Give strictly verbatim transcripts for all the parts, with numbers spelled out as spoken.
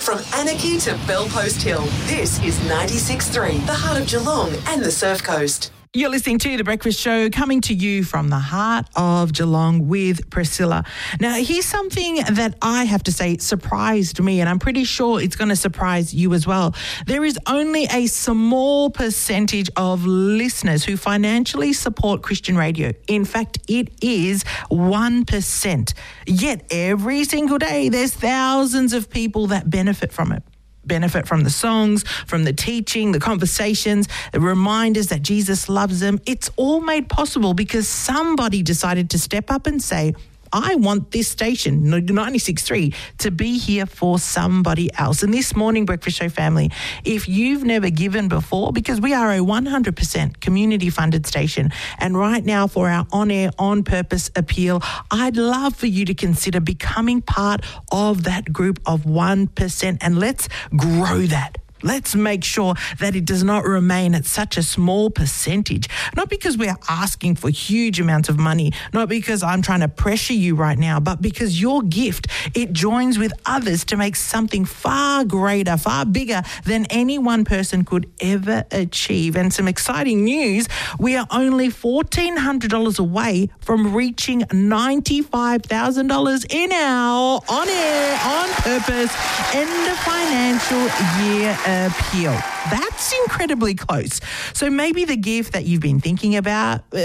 From Anarchy to Bellpost Hill, this is ninety-six point three, the heart of Geelong and the Surf Coast. You're listening to The Breakfast Show, coming to you from the heart of Geelong with Priscilla. Now, here's something that I have to say surprised me, and I'm pretty sure it's going to surprise you as well. There is only a small percentage of listeners who financially support Christian radio. In fact, it is one percent. Yet every single day, there's thousands of people that benefit from it. Benefit from the songs, from the teaching, the conversations, the reminders that Jesus loves them. It's all made possible because somebody decided to step up and say, I want this station, ninety-six point three, to be here for somebody else. And this morning, Breakfast Show family, if you've never given before, because we are a one hundred percent community-funded station, and right now for our on-air, on-purpose appeal, I'd love for you to consider becoming part of that group of one percent, and let's grow that. Let's make sure that it does not remain at such a small percentage. Not because we are asking for huge amounts of money, not because I'm trying to pressure you right now, but because your gift, it joins with others to make something far greater, far bigger than any one person could ever achieve. And some exciting news, we are only fourteen hundred dollars away from reaching ninety-five thousand dollars in our on-air, on-purpose, end of financial year appeal. That's incredibly close. So maybe the gift that you've been thinking about uh,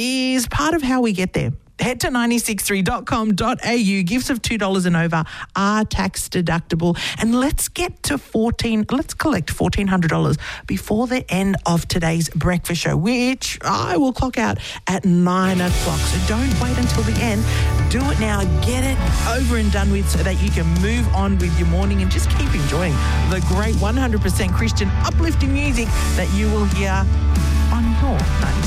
is part of how we get there. Head to nine six three dot com dot a u. Gifts of two dollars and over are tax deductible. And let's get to fourteen, let's collect fourteen hundred dollars before the end of today's breakfast show, which I will clock out at nine o'clock. So don't wait until the end. Do it now. Get it over and done with so that you can move on with your morning and just keep enjoying the great one hundred percent Christian uplifting music that you will hear on your ninety-six.